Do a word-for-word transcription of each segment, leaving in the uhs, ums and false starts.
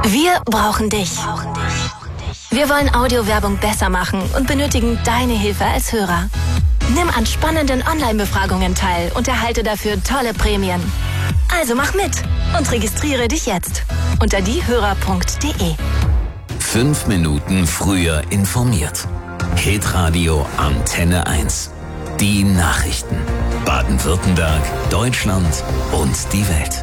Wir brauchen dich. Wir wollen Audiowerbung besser machen und benötigen deine Hilfe als Hörer. Nimm an spannenden Online-Befragungen teil und erhalte dafür tolle Prämien. Also mach mit und registriere dich jetzt unter diehörer punkt de. Fünf Minuten früher informiert. Hitradio Antenne eins. Die Nachrichten. Baden-Württemberg, Deutschland und die Welt.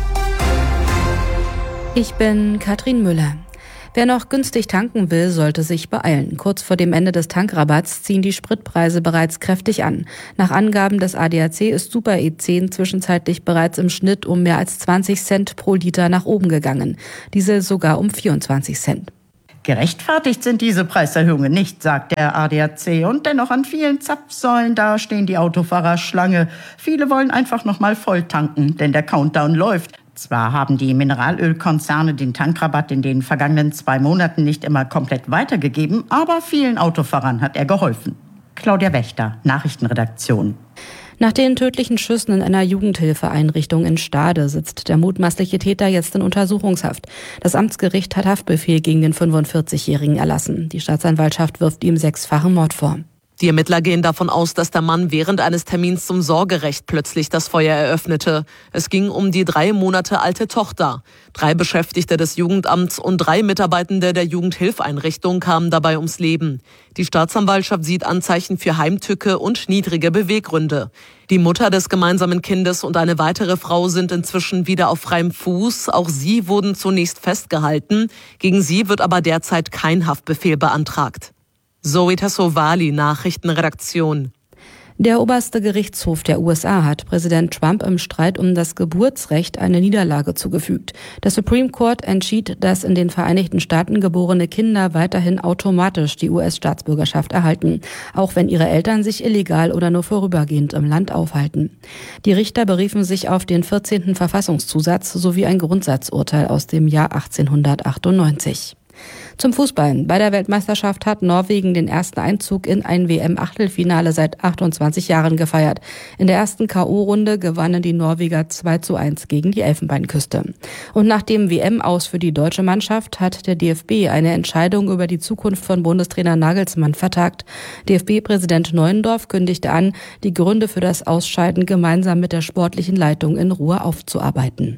Ich bin Katrin Müller. Wer noch günstig tanken will, sollte sich beeilen. Kurz vor dem Ende des Tankrabatts ziehen die Spritpreise bereits kräftig an. Nach Angaben des A D A C ist Super E zehn zwischenzeitlich bereits im Schnitt um mehr als zwanzig Cent pro Liter nach oben gegangen. Diesel sogar um vierundzwanzig Cent. Gerechtfertigt sind diese Preiserhöhungen nicht, sagt der A D A C. Und dennoch an vielen Zapfsäulen, da stehen die Autofahrer Schlange. Viele wollen einfach noch mal voll tanken, denn der Countdown läuft. Zwar haben die Mineralölkonzerne den Tankrabatt in den vergangenen zwei Monaten nicht immer komplett weitergegeben, aber vielen Autofahrern hat er geholfen. Claudia Wächter, Nachrichtenredaktion. Nach den tödlichen Schüssen in einer Jugendhilfeeinrichtung in Stade sitzt der mutmaßliche Täter jetzt in Untersuchungshaft. Das Amtsgericht hat Haftbefehl gegen den fünfundvierzigjährigen erlassen. Die Staatsanwaltschaft wirft ihm sechsfachen Mord vor. Die Ermittler gehen davon aus, dass der Mann während eines Termins zum Sorgerecht plötzlich das Feuer eröffnete. Es ging um die drei Monate alte Tochter. Drei Beschäftigte des Jugendamts und drei Mitarbeitende der Jugendhilfeinrichtung kamen dabei ums Leben. Die Staatsanwaltschaft sieht Anzeichen für Heimtücke und niedrige Beweggründe. Die Mutter des gemeinsamen Kindes und eine weitere Frau sind inzwischen wieder auf freiem Fuß. Auch sie wurden zunächst festgehalten. Gegen sie wird aber derzeit kein Haftbefehl beantragt. Zoe Tassovali, Nachrichtenredaktion. Der oberste Gerichtshof der U S A hat Präsident Trump im Streit um das Geburtsrecht eine Niederlage zugefügt. Der Supreme Court entschied, dass in den Vereinigten Staaten geborene Kinder weiterhin automatisch die U S-Staatsbürgerschaft erhalten, auch wenn ihre Eltern sich illegal oder nur vorübergehend im Land aufhalten. Die Richter beriefen sich auf den vierzehnten Verfassungszusatz sowie ein Grundsatzurteil aus dem Jahr achtzehnhundertachtundneunzig. Zum Fußball. Bei der Weltmeisterschaft hat Norwegen den ersten Einzug in ein W M-Achtelfinale seit achtundzwanzig Jahren gefeiert. In der ersten K O-Runde gewannen die Norweger zwei zu eins gegen die Elfenbeinküste. Und nach dem W M-Aus für die deutsche Mannschaft hat der D F B eine Entscheidung über die Zukunft von Bundestrainer Nagelsmann vertagt. D F B-Präsident Neuendorf kündigte an, die Gründe für das Ausscheiden gemeinsam mit der sportlichen Leitung in Ruhe aufzuarbeiten.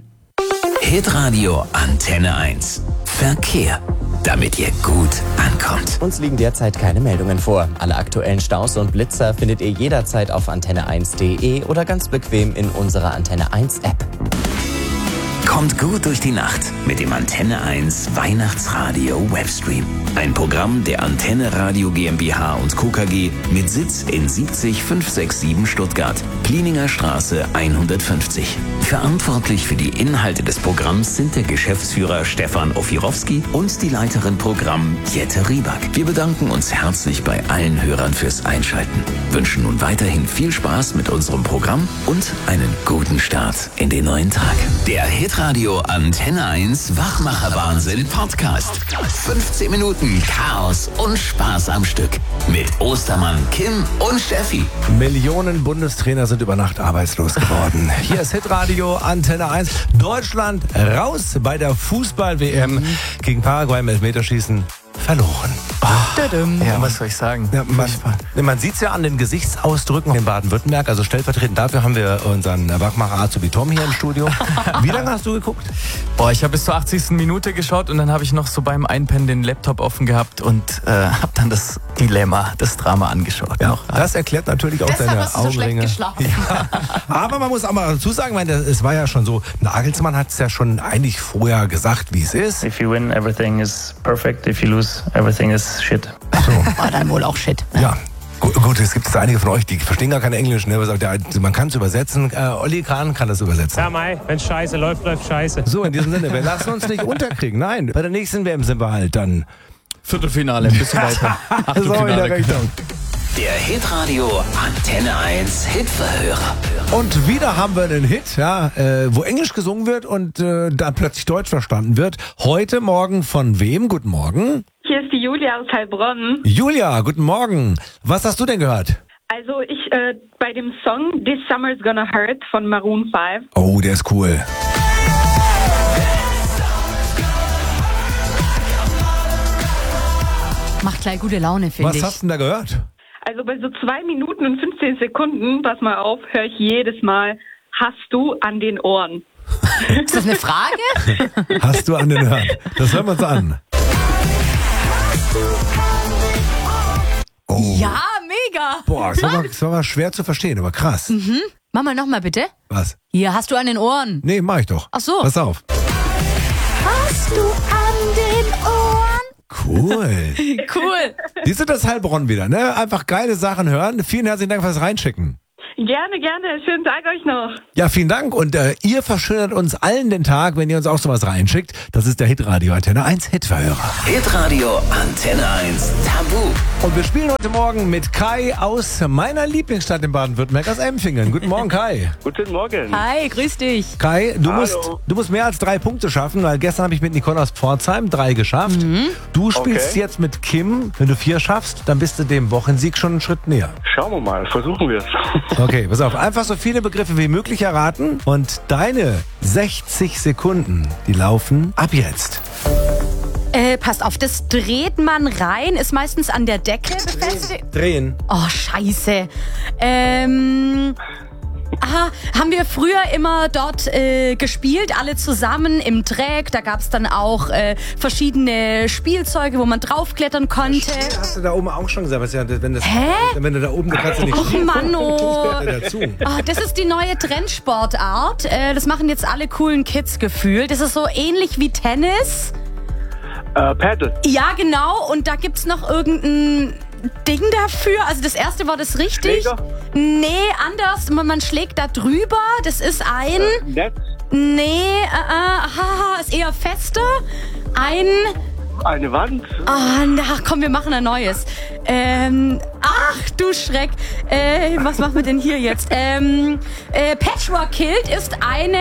Hitradio Antenne eins. Verkehr. Damit ihr gut ankommt. Uns liegen derzeit keine Meldungen vor. Alle aktuellen Staus und Blitzer findet ihr jederzeit auf antenne eins punkt de oder ganz bequem in unserer Antenne eins App. Kommt gut durch die Nacht mit dem Antenne eins Weihnachtsradio Webstream. Ein Programm der Antenne Radio GmbH und Co. K G mit Sitz in siebzig fünf sechs sieben Stuttgart, Plininger Straße hundertfünfzig. Verantwortlich für die Inhalte des Programms sind der Geschäftsführer Stefan Ofirowski und die Leiterin Programm Jette Rieback. Wir bedanken uns herzlich bei allen Hörern fürs Einschalten, wünschen nun weiterhin viel Spaß mit unserem Programm und einen guten Start in den neuen Tag. Der Hitradio Antenne eins Wachmacher-Wahnsinn Podcast. fünfzehn Minuten Chaos und Spaß am Stück. Mit Ostermann, Kim und Steffi. Millionen Bundestrainer sind über Nacht arbeitslos geworden. Hier ist Hitradio Antenne eins. Deutschland raus bei der Fußball-W M gegen Paraguay im Elfmeterschießen. Verloren. Oh. Ja, was soll ich sagen? Ja, man man sieht es ja an den Gesichtsausdrücken in Baden-Württemberg. Also stellvertretend dafür haben wir unseren Wachmacher Azubi Tom hier im Studio. Wie lange hast du geguckt? Boah, ich habe bis zur achtzigsten Minute geschaut und dann habe ich noch so beim Einpennen den Laptop offen gehabt und äh, habe dann das Dilemma, das Drama angeschaut. Ja, noch. Das erklärt natürlich auch Deshalb deine hast du so Augenringe. schlecht geschlafen. Ja. Aber man muss auch mal dazu sagen, meine, es war ja schon so, Nagelsmann hat es ja schon eigentlich vorher gesagt, wie es ist. If you win, everything is perfect. If you lose, everything is shit. So. War dann wohl auch Shit. Ne? Ja. Gut, gut, es gibt einige von euch, die verstehen gar kein Englisch. Ne? Man kann es übersetzen. Äh, Olli Kahn kann das übersetzen. Ja, Mai, wenn scheiße läuft, läuft scheiße. So, in diesem Sinne, wir lassen uns nicht unterkriegen. Nein, bei der nächsten W M sind wir halt dann Viertelfinale, ein bisschen weiter. So in der Richtung. Der Hitradio Antenne eins Hitverhörer. Und wieder haben wir einen Hit, ja, äh, wo Englisch gesungen wird und äh, dann plötzlich Deutsch verstanden wird. Heute Morgen von wem? Guten Morgen. Hier ist die Julia aus Heilbronn. Julia, guten Morgen. Was hast du denn gehört? Also ich äh, bei dem Song This Summer's Gonna Hurt von Maroon five. Oh, der ist cool. gleich gute Laune, finde ich. Was hast du denn da gehört? Also bei so zwei Minuten und fünfzehn Sekunden, pass mal auf, höre ich jedes Mal, hast du an den Ohren. Ist das eine Frage? Hast du an den Ohren? Das hören wir uns an. Oh. Ja, mega. Boah, das war, mal, das war mal schwer zu verstehen, aber krass. Mhm. Mach mal nochmal bitte. Was? Hier, hast du an den Ohren. Nee, mach ich doch. Ach so. Pass auf. Hast du an den Ohren? Cool. Cool. Siehst du das Heilbronn wieder, ne? Einfach geile Sachen hören. Vielen herzlichen Dank fürs Reinschicken. Gerne, gerne. Schönen Tag euch noch. Ja, vielen Dank. Und äh, ihr verschönert uns allen den Tag, wenn ihr uns auch sowas reinschickt. Das ist der Hitradio Antenne eins Hitverhörer. Hitradio Antenne eins Tabu. Und wir spielen heute Morgen mit Kai aus meiner Lieblingsstadt in Baden-Württemberg, aus Empfingen. Guten Morgen, Kai. Guten Morgen. Hi, grüß dich. Kai, du Hallo. musst, du musst mehr als drei Punkte schaffen, weil gestern habe ich mit Nicole aus Pforzheim drei geschafft. Mhm. Du spielst Okay. jetzt mit Kim. Wenn du vier schaffst, dann bist du dem Wochensieg schon einen Schritt näher. Schauen wir mal, versuchen wir es. Okay, pass auf. Einfach so viele Begriffe wie möglich erraten. Und deine sechzig Sekunden, die laufen ab jetzt. Äh, passt auf, das dreht man rein, ist meistens an der Decke befestigt. Drehen. Oh, scheiße. Ähm... Aha, haben wir früher immer dort äh, gespielt, alle zusammen im Dreck. Da gab es dann auch äh, verschiedene Spielzeuge, wo man draufklettern konnte. Hast du da oben auch schon gesagt? Was ja, wenn das, Hä? Wenn du da oben, du kannst ja nicht Och, Manno. dazu. Oh, das ist die neue Trendsportart. Äh, das machen jetzt alle coolen Kids gefühlt. Das ist so ähnlich wie Tennis. Äh, Paddle. Ja, genau. Und da gibt's noch irgendein Ding dafür. Also das erste Wort ist richtig. Schläger? Nee, anders. Man, man schlägt da drüber. Das ist ein... Äh, Netz. Nee, äh, äh, haha, ist eher fester. Ein... Eine Wand. Ah, ach komm, wir machen ein neues. Ähm, ach du Schreck. Äh, was machen wir denn hier jetzt? Ähm, äh, Patchwork Kilt ist eine...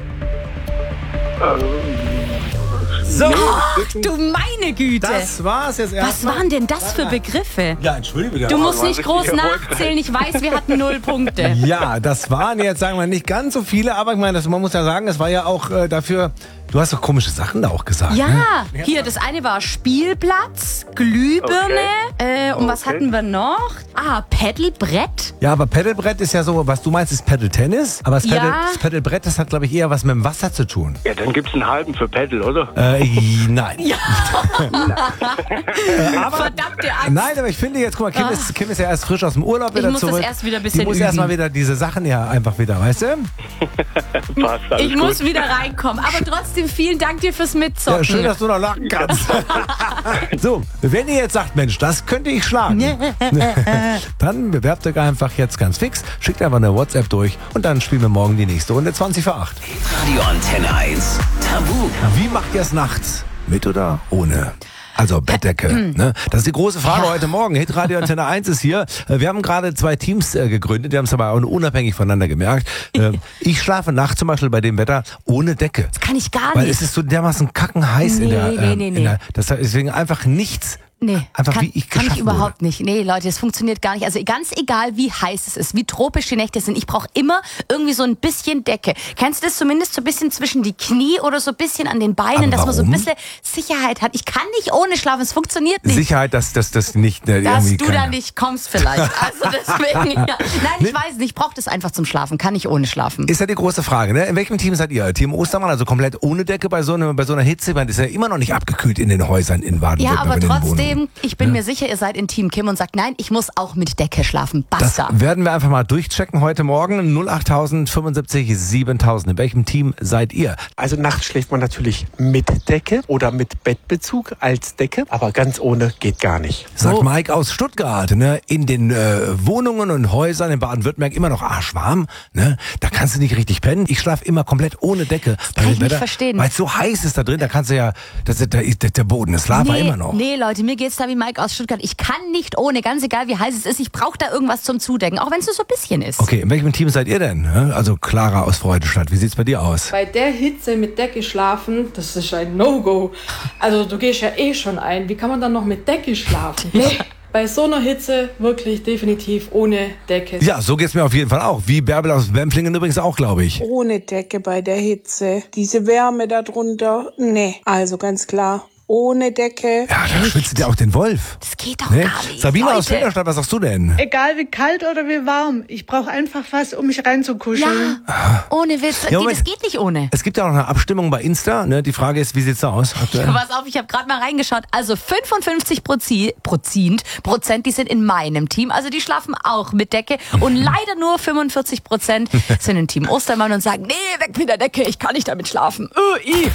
So. Ach du meine Güte. Das war's jetzt erstmal. Was waren denn das für Begriffe? Ja, entschuldige bitte. Du musst war nicht richtig groß erfolgreich. nachzählen. Ich weiß, wir hatten null Punkte. Ja, das waren jetzt, sagen wir, nicht ganz so viele, aber ich meine, das, man muss ja sagen, es war ja auch äh, dafür, du hast doch komische Sachen da auch gesagt. Ja, Ne? hier, das eine war Spielplatz, Glühbirne. Äh, und was Okay. hatten wir noch? Ah, Paddlebrett. Ja, aber Paddlebrett ist ja so, was du meinst, ist Paddle-Tennis, aber das, Ja. Paddle, das Paddlebrett, das hat, glaube ich, eher was mit dem Wasser zu tun. Ja, dann gibt's einen halben für Paddle, oder? Äh, nein. Ja. Äh, aber, Verdammte Angst. Nein, aber ich finde jetzt, guck mal, Kim, ist, Kim ist ja erst frisch aus dem Urlaub Ich wieder muss das zurück. erst wieder ein Die bisschen muss üben. erst mal wieder diese Sachen ja einfach wieder, weißt du? Passt, alles Ich gut. muss wieder reinkommen. Aber trotzdem vielen Dank dir fürs Mitzocken. Ja, schön, dass du noch lachen kannst. So, wenn ihr jetzt sagt, Mensch, das könnte ich schlagen, dann bewerbt euch einfach jetzt ganz fix, schickt einfach eine WhatsApp durch und dann spielen wir morgen die nächste Runde zwanzig vor acht. Radio Antenne eins Tabu. Wie macht ihr es nachts? Mit oder ohne? Also Bettdecke. Ne? Das ist die große Frage heute Morgen. Hitradio Antenne eins ist hier. Wir haben gerade zwei Teams äh, gegründet, die haben es aber auch unabhängig voneinander gemerkt. Äh, ich schlafe nachts zum Beispiel bei dem Wetter ohne Decke. Das kann ich gar Weil nicht. es ist so dermaßen kackenheiß in Nee, der... nee, ähm, nee, in nee. der das, deswegen einfach nichts... Nee, Einfach kann, wie ich kann ich geschaffen überhaupt nicht. Nee, Leute, das funktioniert gar nicht. Also ganz egal, wie heiß es ist, wie tropisch die Nächte sind, ich brauche immer irgendwie so ein bisschen Decke. Kennst du das zumindest so ein bisschen zwischen die Knie oder so ein bisschen an den Beinen, Aber dass man so ein warum? bisschen Sicherheit hat? Ich kann nicht ohne schlafen, es funktioniert nicht. Sicherheit, dass das das nicht äh, Dass irgendwie du da keine- nicht kommst vielleicht. Also deswegen, ja. Nein, ich weiß nicht, ich brauche das einfach zum Schlafen, kann ich ohne schlafen. Ist ja die große Frage, ne? In welchem Team seid ihr? Team Ostermann, also komplett ohne Decke bei so einer, bei so einer Hitze? Man ist ja immer noch nicht abgekühlt in den Häusern in Ja, Baden-Württemberg. aber in den trotzdem, Wohnungen. ich bin Ja. mir sicher, ihr seid in Team Kim und sagt, nein, ich muss auch mit Decke schlafen. Das Basta. werden wir einfach mal durchchecken heute Morgen. null acht fünfundsiebzig siebentausend. In welchem Team seid ihr? Also nachts schläft man natürlich mit Decke oder mit Bettbezug als Decke, aber ganz ohne geht gar nicht. Sagt Mike aus Stuttgart, ne? In den äh, Wohnungen und Häusern in Baden-Württemberg immer noch arschwarm, ne? Da kannst du nicht richtig pennen. Ich schlafe immer komplett ohne Decke. Das kann ich nicht verstehen. Weil es so heiß ist da drin, da kannst du ja, das, da ist der Boden ist Lava nee, immer noch. Nee, Leute, mir geht's da wie Mike aus Stuttgart. Ich kann nicht ohne, ganz egal wie heiß es ist, ich brauche da irgendwas zum Zudecken, auch wenn es nur so ein bisschen ist. Okay, in welchem Team seid ihr denn? ne? Also Clara aus Freudenstadt, wie sieht's bei dir aus? Bei der Hitze mit Decke schlafen, das ist ein No-Go. Also du gehst ja eh schon ein. Wie kann man dann noch mit Decke schlafen? Nee. Bei so einer Hitze wirklich definitiv ohne Decke. Ja, so geht's mir auf jeden Fall auch. Wie Bärbel aus Wemplingen übrigens auch, glaube ich. Ohne Decke bei der Hitze. Diese Wärme darunter, nee. Also ganz klar, ohne Decke. Ja, da schwitzt ja auch den Wolf. Das geht doch Ne? gar nicht. Sabine Leute. aus Winterstadt, was sagst du denn? Egal wie kalt oder wie warm, ich brauche einfach was, um mich reinzukuscheln. Ja, ohne Witz. Ja, das Moment. geht nicht ohne. Es gibt ja auch noch eine Abstimmung bei Insta. Ne? Die Frage ist, wie sieht's da aus aktuell? Pass auf, ich habe gerade mal reingeschaut. Also fünfundfünfzig Prozent, Prozent, die sind in meinem Team. Also die schlafen auch mit Decke. Und leider nur fünfundvierzig Prozent sind im Team Ostermann und sagen, nee, weg mit der Decke, ich kann nicht damit schlafen. Uh, i.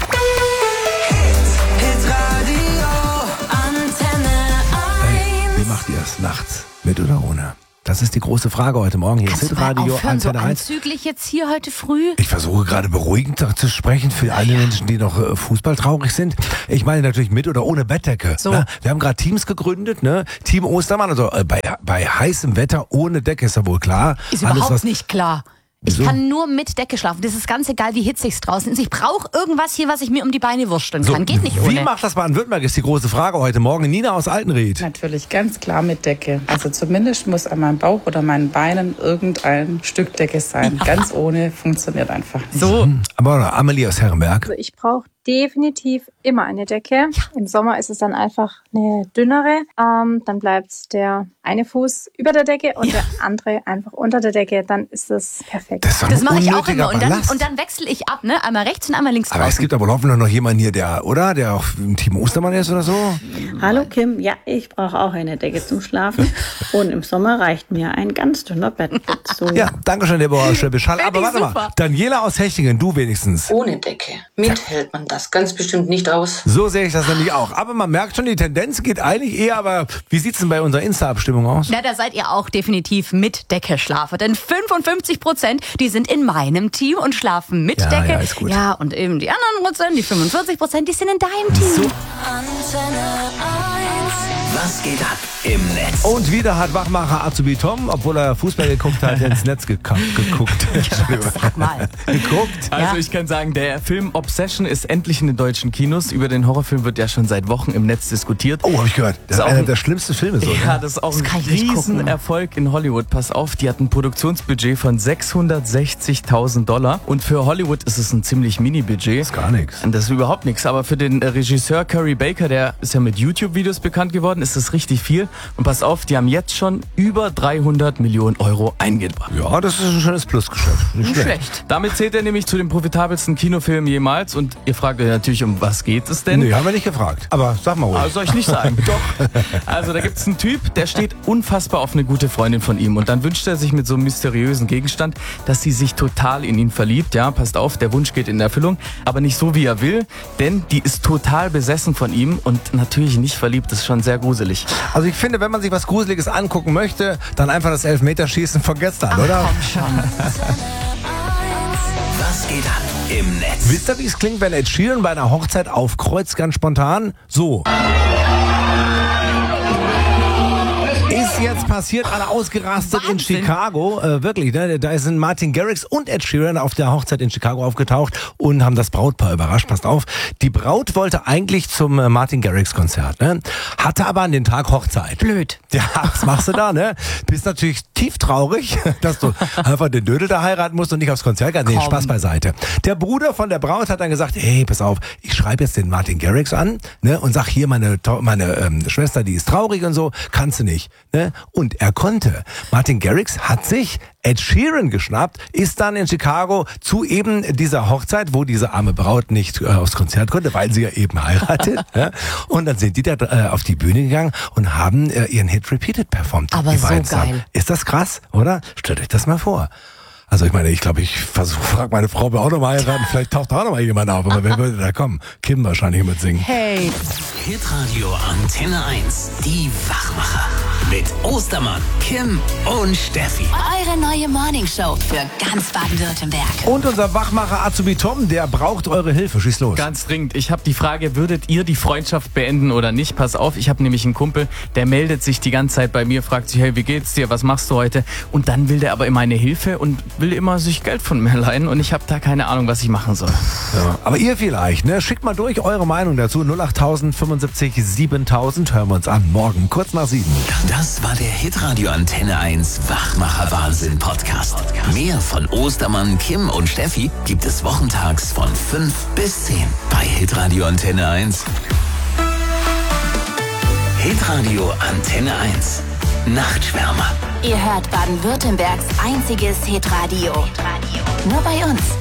Wie macht ihr es nachts? Mit oder ohne? Das ist die große Frage heute Morgen. Hier ist Hitradio Aufhören, so Antenne eins. anzüglich jetzt hier heute früh. Ich versuche gerade beruhigend zu sprechen für alle Menschen, die noch äh, fußballtraurig sind. Ich meine natürlich mit oder ohne Bettdecke. So. Ne? Wir haben gerade Teams gegründet, ne? Team Ostermann, also äh, bei, bei heißem Wetter ohne Decke ist ja wohl klar. Ist Alles, überhaupt was- nicht klar. Ich Wieso? kann nur mit Decke schlafen. Das ist ganz egal, wie hitzig es draußen ist. Ich brauche irgendwas hier, was ich mir um die Beine wursteln So, kann. Geht nicht wie ohne. macht das Baden-Württemberg, ist die große Frage heute Morgen. Nina aus Altenried. Natürlich ganz klar mit Decke. Also zumindest muss an meinem Bauch oder meinen Beinen irgendein Stück Decke sein. Ganz ohne funktioniert einfach nicht. So. Aber Amelie aus Herrenberg. Also ich brauche definitiv immer eine Decke. Im Sommer ist es dann einfach eine dünnere. Ähm, dann bleibt der eine Fuß über der Decke und der andere einfach unter der Decke. Dann ist das perfekt. Das, Das mache ich auch unnötiger immer. Und dann, Ballast. und dann wechsle ich ab, ne? Einmal rechts und einmal links Aber es draußen. gibt aber hoffentlich noch jemanden hier, der, oder? Der auch im Team Ostermann ist oder so? Hallo Kim, ja, ich brauche auch eine Decke zum Schlafen und im Sommer reicht mir ein ganz dünner Bettbezug. Ja, danke schön, Deborah Schlebischall. Aber ich warte mal, super. Daniela aus Hechingen, du wenigstens. Ohne Decke. Mit hält man das ganz bestimmt nicht aus. So sehe ich das nämlich auch. Aber man merkt schon, die Tendenz geht eigentlich eher, aber wie sieht's denn bei unserer Insta-Abstimmung aus? Na, da seid ihr auch definitiv mit Decke schlafen. Denn fünfundfünfzig Prozent, die sind in meinem Team und schlafen mit Ja, Decke. ja, ist gut. Ja, und eben die anderen Prozent, die fünfundvierzig Prozent, die sind in deinem Team. Was geht ab im Netz? Und wieder hat Wachmacher Azubi Tom, obwohl er Fußball geguckt hat, ins Netz geka- geguckt. Sag mal. Geguckt? Also ich kann sagen, der Film Obsession ist endlich in den deutschen Kinos. Über den Horrorfilm wird ja schon seit Wochen im Netz diskutiert. Oh, habe ich gehört. Das ist auch einer ein- der schlimmsten Filme so. Ja, ne? das ist auch Das kann ein ich nicht gucken. Riesenerfolg in Hollywood. Pass auf, die hatten ein Produktionsbudget von sechshundertsechzigtausend Dollar. Und für Hollywood ist es ein ziemlich Mini-Budget. Das ist gar nichts. Das ist überhaupt nichts. Aber für den äh, Regisseur Curry Baker, der ist ja mit YouTube-Videos bekannt geworden, ist das richtig viel. Und pass auf, die haben jetzt schon über dreihundert Millionen Euro eingebracht. Ja, das ist ein schönes Plusgeschäft. Nicht Nicht schlecht. schlecht. Damit zählt er nämlich zu den profitabelsten Kinofilmen jemals. Und ihr fragt euch natürlich, um was geht es denn? Nee, haben wir nicht gefragt. Aber sag mal ruhig. Aber soll ich nicht sagen. Doch. Also da gibt's einen Typ, der steht unfassbar auf eine gute Freundin von ihm. Und dann wünscht er sich mit so einem mysteriösen Gegenstand, dass sie sich total in ihn verliebt. Ja, passt auf, der Wunsch geht in Erfüllung. Aber nicht so, wie er will. Denn die ist total besessen von ihm und natürlich nicht verliebt. Das ist schon sehr gruselig. Also ich finde, wenn man sich was Gruseliges angucken möchte, dann einfach das Elfmeterschießen von gestern, oder? Was geht ab im Netz? Wisst ihr, wie es klingt, wenn Ed Sheeran bei einer Hochzeit aufkreuzt, ganz spontan? So. Ist jetzt passiert, alle ausgerastet in Chicago. Äh, wirklich, ne? Da sind Martin Garrix und Ed Sheeran auf der Hochzeit in Chicago aufgetaucht und haben das Brautpaar überrascht. Passt auf, die Braut wollte eigentlich zum äh, Martin Garrix-Konzert, ne? Hatte aber an den Tag Hochzeit. Blöd. Ja, was machst du da, ne? Bist natürlich tief traurig, dass du einfach den Dödel da heiraten musst und nicht aufs Konzert gehst. Nee, Komm. Spaß beiseite. Der Bruder von der Braut hat dann gesagt, hey, pass auf, ich schreibe jetzt den Martin Garrix an, ne? Und sag hier, meine, To- meine ähm, Schwester, die ist traurig und so, kannst du nicht, ne? Und er konnte. Martin Garrix hat sich Ed Sheeran geschnappt, ist dann in Chicago zu eben dieser Hochzeit, wo diese arme Braut nicht äh, aufs Konzert konnte, weil sie ja eben heiratet. Ja? Und dann sind die da äh, auf die Bühne gegangen und haben äh, ihren Hit Repeated performt. Aber die so beiden zusammen. geil. Ist das krass, oder? Stellt euch das mal vor. Also ich meine, ich glaube, ich versuche, frag meine Frau, wer auch noch mal heiraten, vielleicht taucht da auch noch mal jemand auf, aber wer würde da kommen? Kim wahrscheinlich mit singen. Hey. Hitradio Antenne eins. Die Wachmacher. Mit Ostermann, Kim und Steffi. Eure neue Morningshow für ganz Baden-Württemberg. Und unser Wachmacher Azubi Tom, der braucht eure Hilfe. Schieß los. Ganz dringend. Ich habe die Frage, würdet ihr die Freundschaft beenden oder nicht? Pass auf, ich habe nämlich einen Kumpel, der meldet sich die ganze Zeit bei mir, fragt sich, hey, wie geht's dir, was machst du heute? Und dann will der aber immer eine Hilfe und will immer sich Geld von mir leihen und ich habe da keine Ahnung, was ich machen soll. Ja, aber ihr vielleicht, ne? Schickt mal durch eure Meinung dazu. null acht fünfundsiebzig siebentausend. Hören wir uns an. Morgen, kurz nach sieben. Das war der Hitradio Antenne eins Wachmacher Wahnsinn Podcast. Mehr von Ostermann, Kim und Steffi gibt es wochentags von fünf bis zehn bei Hitradio Antenne eins. Hitradio Antenne eins. Nachtschwärmer. Ihr hört Baden-Württembergs einziges Hitradio. Nur bei uns.